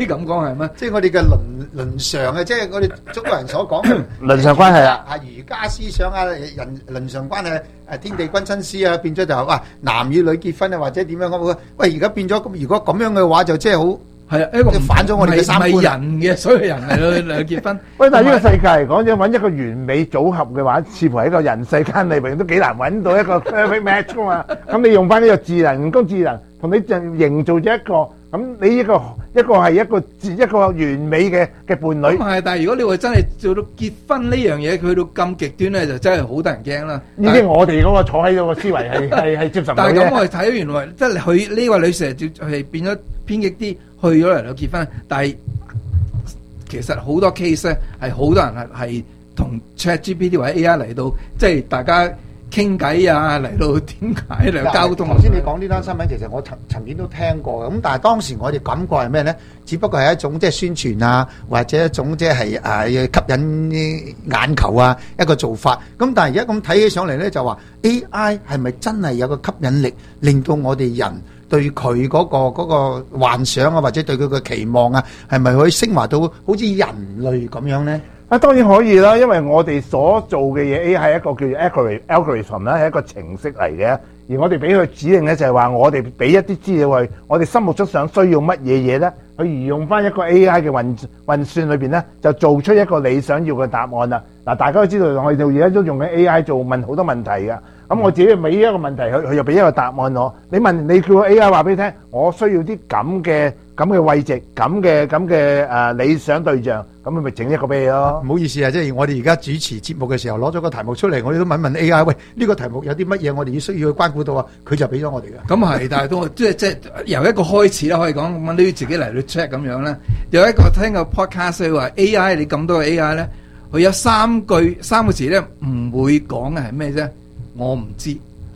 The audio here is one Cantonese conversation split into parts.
咁講係咩？ 即係我哋嘅倫常嘅，即係我哋中國人所講嘅倫常關係啊， 儒家思想啊，倫常關係天地君親師啊，變咗就話男與女結婚啊，或者點樣咁？喂，而家變咗咁，如果咁樣嘅話，就即係好係啊，一個反咗我哋嘅三觀。 唔係人嘅，所有人嚟結婚。 喂，但係呢個世界嚟講，要揾一個完美組合嘅話，似乎喺個人世間裏邊都幾難揾到一個 perfect match 噶嘛。咁你用翻呢個智能人工智能，同你就營造咗一個，咁你一個係一個完美嘅伴侶。 咁係，但係如果你話真係做到結婚呢樣嘢，去到咁極端咧，就真係好得人驚啦。 已經我哋嗰個坐喺度個思維係接受唔到嘅。 但係咁我哋睇原來即係佢呢位女士係變咗偏激啲，去咗嚟到結婚，但係其實好多 case 咧係好多人係同 ChatGPT 或者 AI 嚟到，即係大家傾偈啊，嚟到點解嚟交通。 頭先你講呢單新聞，其實我曾經都聽過嘅，咁但係當時我哋感覺係咩咧？只不過係一種即係宣傳啊，或者一種即係吸引眼球啊一個做法。咁但係而家咁睇起上嚟咧，就話 AI 係咪真係有個吸引力，令到我哋人對佢嗰個幻想啊，或者對佢嘅期望啊，係咪可以升華到好似人類咁樣咧？ 啊，當然可以啦，因為我哋所做嘅嘢 A 係一個叫做 algorithm 啦，係一個程式嚟嘅。而我哋俾佢指令咧，就係話我哋俾一啲資料佢，我哋心目中想需要乜嘢嘢咧，佢移用翻一個 AI 嘅運算裏邊咧，就做出一個你想要嘅答案啦。嗱，大家都知道我哋而家都用緊 AI 做問好多問題㗎。咁我自己俾一個問題，佢又俾一個答案我。你叫 AI 話俾你聽，我需要啲咁嘅位置，咁嘅理想對象，咁佢咪整一個俾你咯。 唔好意思啊，即係我哋而家主持節目嘅時候攞咗個題目出嚟，我哋都問 AI， 喂，呢個題目有啲乜嘢我哋需要去關顧到啊？佢就俾咗我哋嘅。 咁係，但係都即係由一個開始啦，可以講咁你要自己嚟去 check 咁樣咧。有一個聽個 podcast 佢話 AI 你咁多個 AI 咧，佢有三個字咧唔會講嘅係咩啫？我唔知，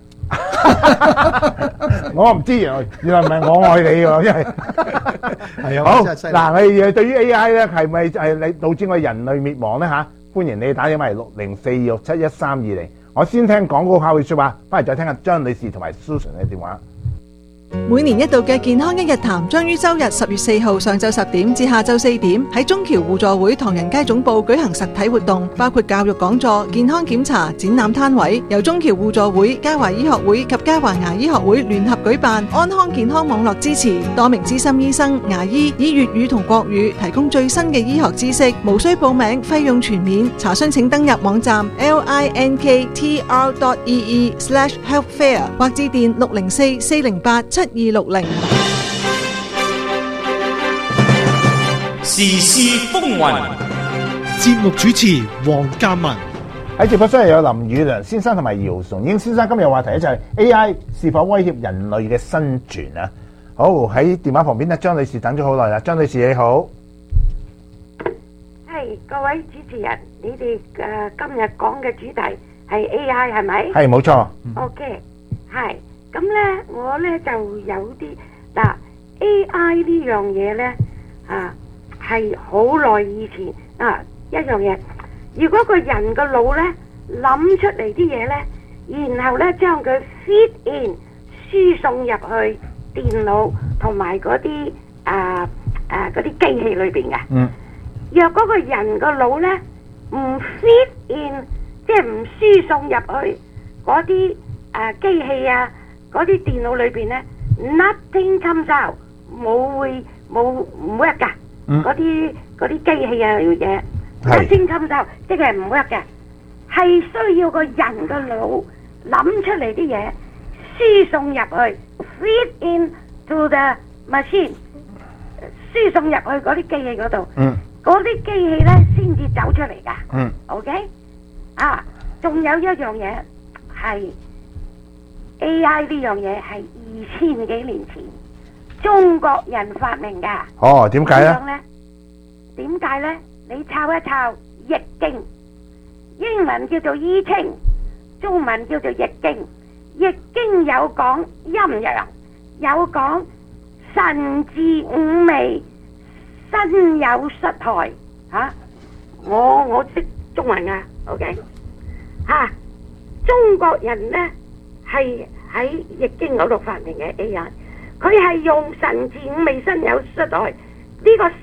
我唔知原來唔係我愛你喎，因為係啊， 好嗱，我哋對於 AI 咧係咪係你導致我哋人類滅亡咧嚇？歡迎你打電話嚟60426711320。我先聽廣告客戶説話，翻嚟再聽下張女士同埋 Susan 嘅電話。 每年一度嘅健康一日談將於周日10月4號上晝10點至下晝4點喺中僑互助會唐人街總部舉行實體活動，包括教育講座、健康檢查、展覽攤位，由中僑互助會、嘉華醫學會及嘉華牙醫學會聯合舉辦，安康健康網絡支持，多名資深醫生、牙醫以粵語同國語提供最新嘅醫學知識，無需報名，費用全免。查詢請登入網站 linktr.ee/healthfair 或致電604-408-7260。 時事風雲， 節目主持黃嘉文。 喺直播室有林宇良先生同埋姚崇英先生。今日嘅話題咧就係 AI 是否威脅人類嘅生存啊？好，喺電話旁邊咧，張女士等咗好耐啦。張女士你好， 係各位主持人，你哋今日講嘅主題係 AI 係咪？ 係冇錯。 OK， 係咁咧，我咧就有啲嗱 AI 呢樣嘢咧係好耐以前一樣嘢。如果個人個腦咧諗出嚟啲嘢咧，然後咧將佢 feed in 輸送入去電腦同埋嗰啲嗰啲機器裏邊嘅。若嗰個人個腦咧唔 feed in， 即係唔輸送入去嗰啲機器啊嗰啲電腦裏邊咧 ，nothing comes out， 冇 work 噶，嗰啲機器啊嘢 nothing comes out， 即係唔 work 嘅，係需要個人個腦諗出嚟啲嘢，輸送入去 feed in to the machine， 輸送入去嗰啲機器嗰度，嗰啲機器咧先至走出嚟噶。OK， 仲有一樣嘢係 AI 呢樣嘢係2000幾年前中國人發明噶。 哦，點解咧？ 點解咧？你抄一抄易經，英文叫做易經，中文叫做易經。易經有講陰陽，有講神智五味，身有失害。我識中文啊 ，OK， 中國人咧係喺易經嗰度發明嘅 AI， 佢係用神智五味身有失害呢個